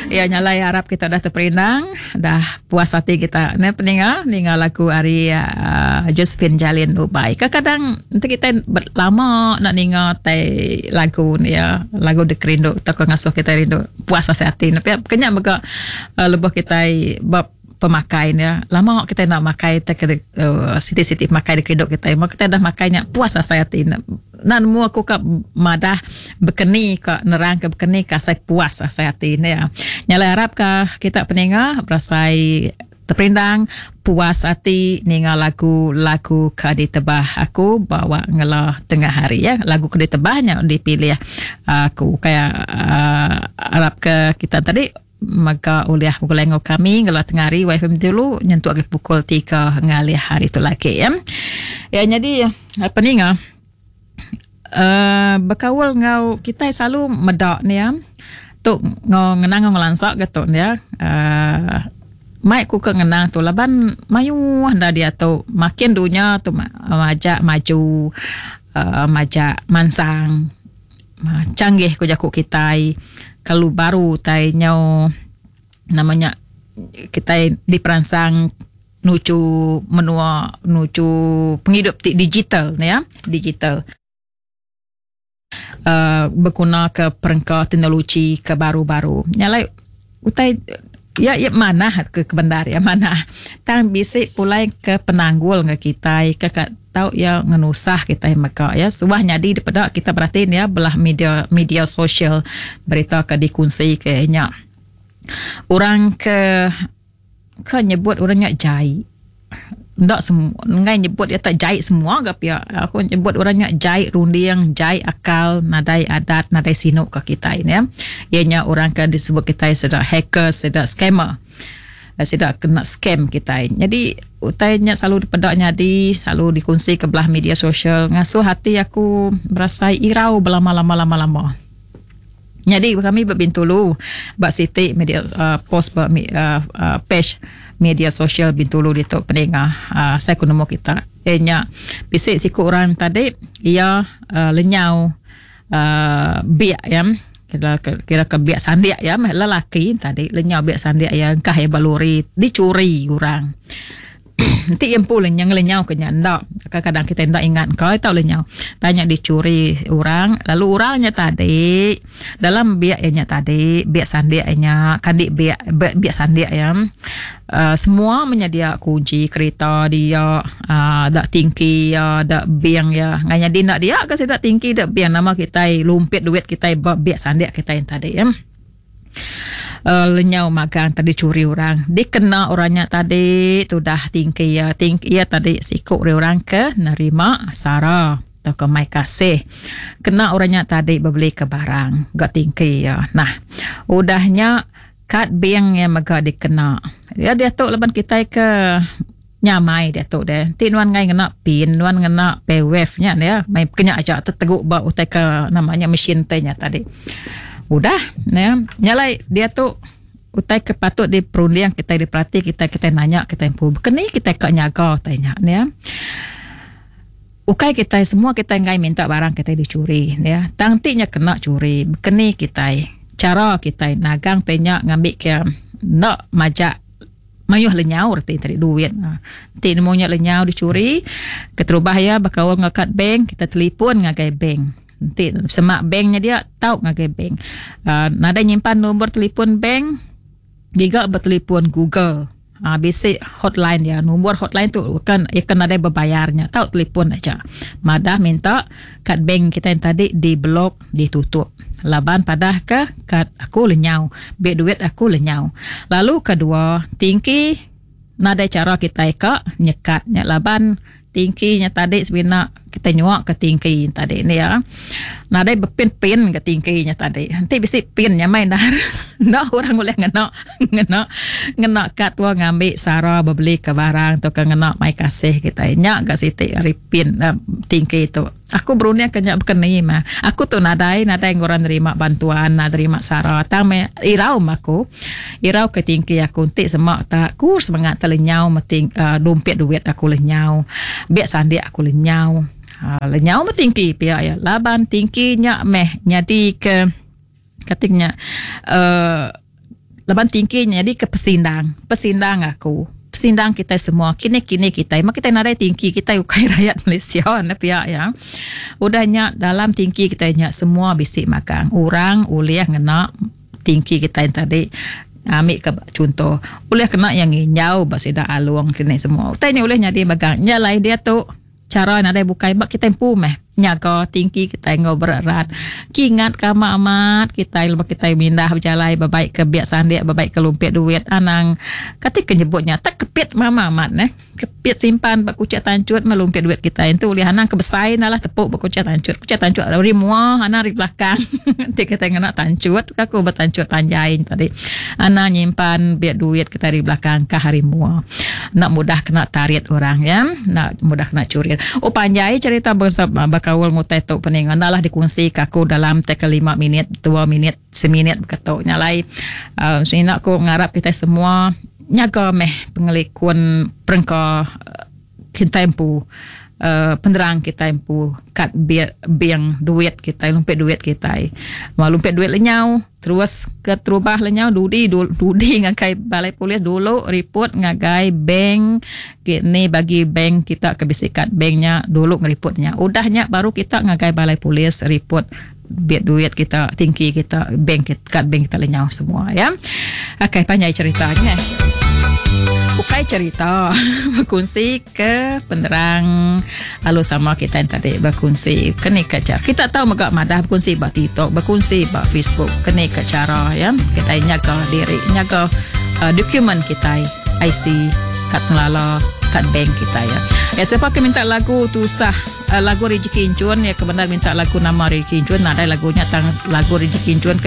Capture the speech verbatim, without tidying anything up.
Ya nyalai harap kita dah terperinang, dah puas hati kita. Ni peninga, ninga lagu hari uh, Josephine Jalin Ubai. Kadang-kadang nanti kita lama nak ninga tai lagu ni ya, lagu de kerindu, tak ngasuh kita rindu puas hati. Tapi kenya mega uh, lebih kita bab pemakai ya. Lama kita nak makai tak uh, siti-siti makai de kerindu kita. Mak kita dah makainya puas hati. Nan mu aku ke madah berkeni ke nerang ke berkeni ke saya puas saya hati ni ya. Nyala harap ke kita peninga berasai terpindang puas hati ninga lagu lagu ke ditebah aku bawa ngela tengah hari ya. Lagu ke ditebahnya dipilih aku kayak uh, harap ke kita tadi maka uliah pukul lengo kami ngela tengah hari W F M dulu nyentuh ke pukul tiga ngalih hari tu lagi ya. Ya jadi apa ni ngah Uh, berkawal ngau kita selalu medak ni ya tu ngau ngenang ngau ngelansak gitu ni ya uh, mai ku ke ngenang tu laban mayu dah dia tu makin dunia tu majak maju uh, majak mansang uh, canggih ku jaku kita kalau baru tai nyau namanya kita diperansang nucu menua nucu penghidup digital ni ya digital. Uh, berguna ke perangkat teknologi ke baru-baru. Nyalai utai ya ya mana ke ke bandar ya mana. Tang bisik pulai ke penanggul ke kita ke tahu ya ngenusah kita maka ya subah nyadi daripada kita perhatiin ya belah media media sosial berita ke dikunci ke nya. Orang ke ke nyebut orangnya jai. Ndak semua ngai nyebut dia tak jahit semua gap ya aku nyebut orangnya jahit runding jahit akal nadai adat nadai sinuk ke kita ini ya ianya orang kan disebut kita sedang hacker sedang scammer sedang kena scam kita jadi utainya selalu dipedaknya di selalu dikongsi ke belah media sosial ngasuh hati aku berasa irau berlama-lama lama-lama. Jadi kami berbintulu Mbak Siti media uh, post uh, uh, page media sosial Bintulu di tok pendengar uh, saya kunemu kita enya bisik siku orang tadi ia uh, lenyau uh, biak ya kira kira ke biak sandiak ya lelaki tadi lenyau biak sandiak yang kah baluri dicuri orang. Nanti yang pun lenyang lenyau kenya ndak kadang-kadang kita ndak ingat kau tahu lenyau tanya dicuri orang lalu orangnya tadi dalam biaknya tadi biak sandiaknya kandik biak biak sandiak ya uh, semua menyedia kunci kereta dia uh, dak tingki ya dak biang ya nganya di nak dia ke sedak tingki dak biang nama kita lumpit duit kita biak sandiak kita yang tadi ya. Uh, lenyau magang tadi curi orang dikena orangnya tadi tu dah tingki ya tingki ya tadi sikuk orang ke nerima sara atau ke mai kasih kena orangnya tadi berbeli ke barang gak tingki ya nah udahnya kad bank yang maga dikena ya dia tu leban kita ke nyamai dia tu deh tinuan ngai ngena pin nuan ngena paywave nya ya mai kenya aja terteguk ba utai ke namanya mesin tanya tadi udah ya nyalai dia tu utai kepatut di perunding kita diperhati kita kita nanya kita empu keni kita ke nyaga tanya ya ukai kita semua kita ngai minta barang kita dicuri ya tangtinya kena curi keni kita cara kita nagang tanya ngambil ke nak majak mayuh lenyau reti tadi duit ti nemonya lenyau dicuri keterubah ya bakal ngakat bank kita telefon ngagai bank nanti semak banknya dia tahu ngagai bank uh, nada nyimpan nombor telefon bank giga bertelefon Google uh, basic hotline ya nombor hotline tu kan ikan ada berbayarnya tahu telefon aja madah minta kad bank kita yang tadi di blok ditutup laban padah ke kad aku lenyau bet duit aku lenyau lalu kedua tingki nada cara kita ika nyekatnya laban tingkinya tadi sebenarnya kita nyuak ke tingki tadi ni ya. Nadai berpin-pin ke tingkinya tadi. Nanti bisik pinnya main dah. Nak orang boleh ngena ngena ngena kat tua ngambil sara berbeli ke barang atau ke ngena mai kasih kita. Nyak gak siti ripin uh, tingki itu. Aku berunia kenya berkeni mah. Aku tu nadai nadai orang nerima bantuan, nak terima sara. Tang me irau aku. Irau ke tingki aku nanti semak tak kurs mengat telenyau meting uh, dompet duit aku lenyau. Biak sandi aku lenyau. Uh, lenyau metingki pihak ya. Laban tingkinya meh nyadi ke katanya uh, leban tingkinya di ke pesindang pesindang aku pesindang kita semua kini-kini kita mak kita nadai tingki kita ukai rakyat Malaysia na pihak yang udahnya dalam tingki kita nya semua bisik makan orang uliah ngena tingki kita yang tadi ambil ke contoh uliah kena yang nginyau basida aluang kini semua tanya ulihnya dia magang nyalai dia tu cara nadai bukai bak kita empu meh nyaga tinggi kita ngobrol erat kingat kama amat kita lepas kita mindah berjalai babaik ke biak sandik babaik ke lumpit duit anang ketika nyebutnya tak kepit mama amat ne kepit simpan bak kucak tancut melumpit duit kita itu ulih anang kebesain lah tepuk bak kucak tancut kucak tancut dari muah anang di belakang kita tengah nak tancut aku bertancut panjain tadi anang nyimpan biak duit kita di belakang ke hari muah nak mudah kena tarik orang ya nak mudah kena curi oh panjai cerita bersab kawal mutai tok peningan lah dikongsi kaku dalam teka lima minit dua minit seminit berkata nyalai uh, sini aku ngarap kita semua nyaga meh pengelikuan perengka uh, kita empu uh, penerang kita empu kat biang duit kita lumpit duit kita mau lumpit duit lenyau terus ke terubah lenyau dudi dudi ngagai balai polis dulu report ngagai bank ni bagi bank kita kebisikat banknya dulu ngeripotnya udahnya baru kita ngagai balai polis report biar duit kita tinggi kita bank kita kad bank kita lenyau semua ya okay panjang ceritanya bukai cerita berkongsi ke penerang lalu sama kita yang tadi berkongsi kena ke cara kita tahu megak madah berkongsi bak TikTok berkongsi bak Facebook kena ke cara ya kita nyaga diri nyaga uh, dokumen kita I C kad ngelala kad bank kita ya ya siapa ke minta lagu tu sah uh, lagu Rezeki Incun ya kebenar minta lagu nama Rezeki Incun ada lagunya tang lagu Rezeki Incun ke